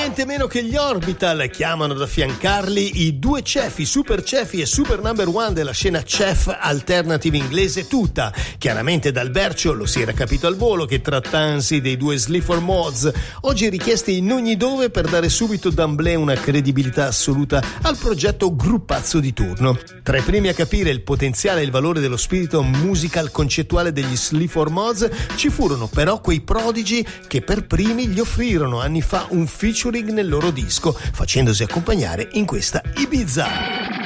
Niente meno che gli Orbital chiamano ad affiancarli i due cefi, super cefi e super number one della scena chef alternative inglese tutta. Chiaramente dal Bercio lo si era capito al volo che trattansi dei due Sleaford Mods, oggi richiesti in ogni dove per dare subito d'emblée una credibilità assoluta al progetto gruppazzo di turno. Tra i primi a capire il potenziale e il valore dello spirito musical concettuale degli Sleaford Mods ci furono però quei prodigi che per primi gli offrirono anni fa un featuring nel loro disco, facendosi accompagnare in questa Ibiza.